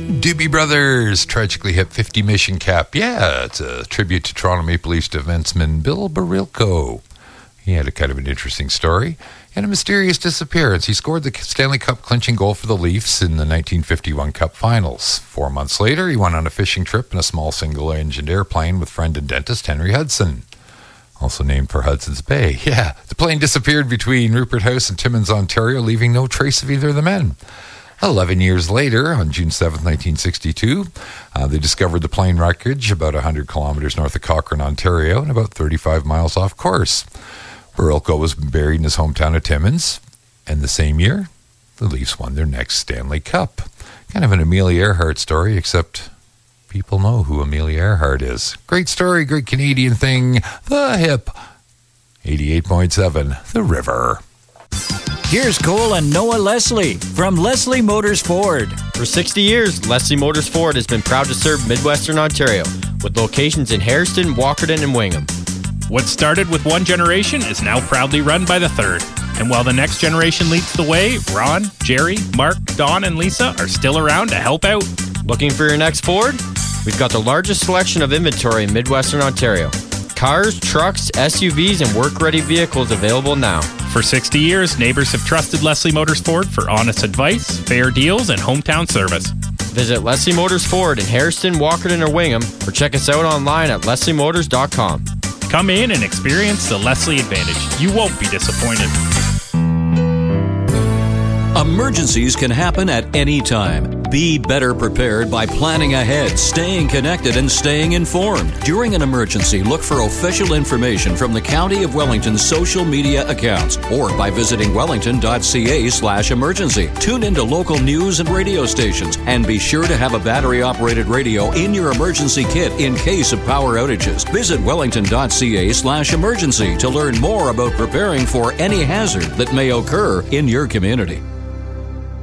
Doobie Brothers tragically hit 50 mission cap. Yeah, it's a tribute to Toronto Maple Leafs defenseman Bill Barilko. He had a kind of an interesting story and a mysterious disappearance. He scored the Stanley Cup clinching goal for the Leafs in the 1951 Cup Finals. 4 months later, he went on a fishing trip in a small single-engined airplane with friend and dentist Henry Hudson, also named for Hudson's Bay. Yeah, the plane disappeared between Rupert House and Timmins, Ontario, leaving no trace of either of the men. 11 years later, on June 7, 1962, they discovered the plane wreckage about 100 kilometers north of Cochrane, Ontario, and about 35 miles off course. Barilko was buried in his hometown of Timmins, and the same year, the Leafs won their next Stanley Cup. Kind of an Amelia Earhart story, except people know who Amelia Earhart is. Great story, great Canadian thing, the hip. 88.7, The River. Here's Cole and Noah Leslie from Leslie Motors Ford. For 60 years, Leslie Motors Ford has been proud to serve Midwestern Ontario with locations in Hairston, Walkerton, and Wingham. What started with one generation is now proudly run by the third. And while the next generation leads the way, Ron, Jerry, Mark, Don, and Lisa are still around to help out. Looking for your next Ford? We've got the largest selection of inventory in Midwestern Ontario. Cars, trucks, SUVs, and work-ready vehicles available now. For 60 years, neighbors have trusted Leslie Motors Ford for honest advice, fair deals, and hometown service. Visit Leslie Motors Ford in Hairston, Walkerton, or Wingham, or check us out online at lesliemotors.com. Come in and experience the Leslie Advantage. You won't be disappointed. Emergencies can happen at any time. Be better prepared by planning ahead, staying connected, and staying informed. During an emergency, look for official information from the County of Wellington's social media accounts or by visiting wellington.ca/emergency. Tune into local news and radio stations and be sure to have a battery-operated radio in your emergency kit in case of power outages. Visit wellington.ca/emergency to learn more about preparing for any hazard that may occur in your community.